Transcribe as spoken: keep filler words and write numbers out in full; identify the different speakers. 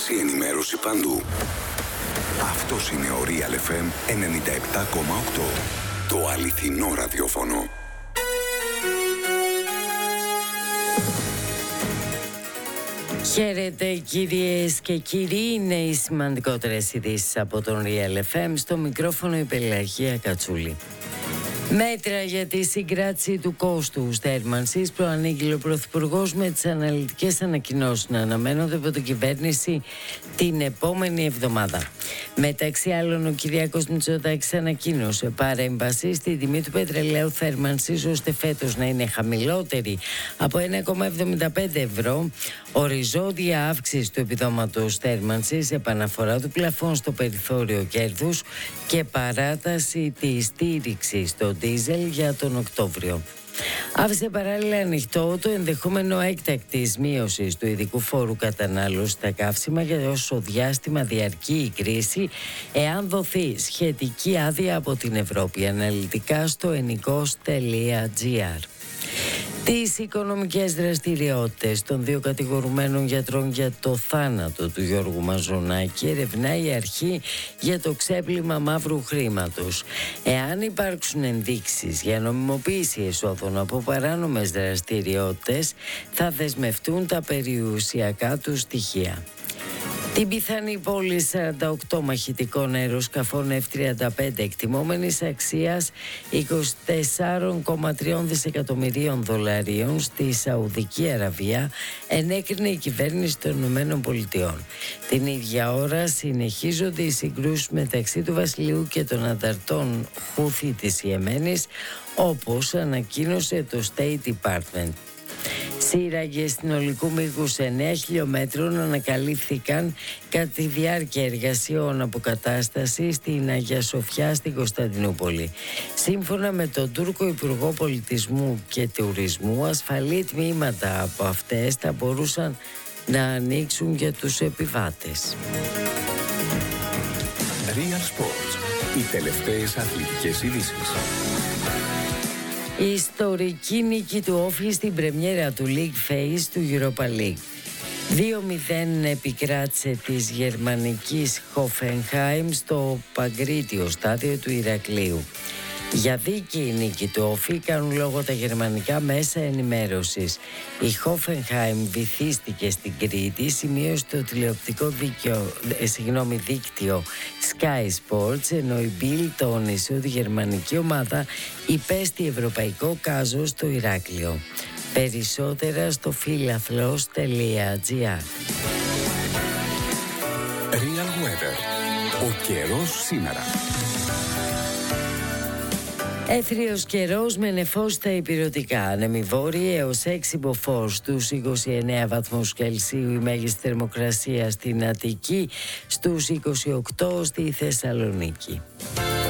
Speaker 1: Άμεση ενημέρωση παντού. Αυτός είναι ο Real εφ εμ ενενήντα επτά κόμμα οκτώ. Το αληθινό ραδιόφωνο.
Speaker 2: Χαίρετε κυρίες και κύριοι, είναι οι σημαντικότερες ειδήσεις από τον Real εφ εμ, στο μικρόφωνο η Πελαγία Κατσούλη. Μέτρα για τη συγκράτηση του κόστου θέρμανσης προανήγγειλε ο Πρωθυπουργός, με τις αναλυτικές ανακοινώσεις να αναμένονται από την κυβέρνηση την επόμενη εβδομάδα. Μεταξύ άλλων, ο Κυριάκος Μητσοτάκης ανακοίνωσε παρέμβαση στη τιμή του πετρελαίου θέρμανσης, ώστε φέτος να είναι χαμηλότερη από ένα κόμμα εβδομήντα πέντε ευρώ, οριζόντια αύξηση του επιδόματος θέρμανσης, επαναφορά του πλαφών στο περιθώριο κέρδους και παράταση της στήριξης στο ντίζελ για τον Οκτώβριο. Άφησε παράλληλα ανοιχτό το ενδεχόμενο έκτακτης μείωσης του ειδικού φόρου κατανάλωσης στα καύσιμα για όσο διάστημα διαρκεί η κρίση, εάν δοθεί σχετική άδεια από την Ευρώπη. Αναλυτικά στο ενικός τελεία τζι άρ. Τις οικονομικές δραστηριότητες των δύο κατηγορουμένων γιατρών για το θάνατο του Γιώργου Μαζονάκη ερευνάει η αρχή για το ξέπλυμα μαύρου χρήματος. Εάν υπάρξουν ενδείξεις για νομιμοποίηση εσόδων από παράνομες δραστηριότητες, θα δεσμευτούν τα περιουσιακά του στοιχεία. Την πιθανή πώληση σαράντα οκτώ μαχητικών αεροσκαφών εφ τριάντα πέντε εκτιμόμενης αξίας είκοσι τέσσερα κόμμα τρία δισεκατομμυρίων δολαρίων στη Σαουδική Αραβία ενέκρινε η κυβέρνηση των Ηνωμένων Πολιτειών. Την ίδια ώρα συνεχίζονται οι συγκρούσεις μεταξύ του βασιλείου και των ανταρτών Χούθη της Ιεμένης, όπως ανακοίνωσε το State Department. Σύραγγες συνολικού μήκους εννέα χιλιόμετρων ανακαλύφθηκαν κατά τη διάρκεια εργασιών αποκατάστασης στην Αγία Σοφιά στην Κωνσταντινούπολη. Σύμφωνα με τον Τούρκο Υπουργό Πολιτισμού και Τουρισμού, ασφαλή τμήματα από αυτές θα μπορούσαν να ανοίξουν για τους επιβάτες.
Speaker 1: Real Sports. Οι τελευταίες αθλητικές ειδήσεις.
Speaker 2: Η ιστορική νίκη του Όφη στην πρεμιέρα του League Phase του Europa League. δύο μηδέν επικράτησε της γερμανικής Hoffenheim στο Παγκρίτιο στάδιο του Ηρακλείου. Για δίκαιη νίκη του Όφη κάνουν λόγο τα γερμανικά μέσα ενημέρωσης. Η Hoffenheim βυθίστηκε στην Κρήτη, σημείωσε το τηλεοπτικό δίκαιο, ε, συγγνώμη, δίκτυο Sky Sports, ενώ η Bild τόνισε ότι η γερμανική ομάδα υπέστη ευρωπαϊκό κάζο στο Ηράκλειο. Περισσότερα στο φίλαθλος τελεία τζι άρ.
Speaker 1: Real Weather. Ο καιρός σήμερα.
Speaker 2: Έθριος καιρός με νεφός στα ηπειρωτικά. Ανεμιβόρειοι έως έξι μποφόρ στους είκοσι εννέα βαθμούς Κελσίου η μέγιστη θερμοκρασία στην Αττική, στους είκοσι οκτώ στη Θεσσαλονίκη.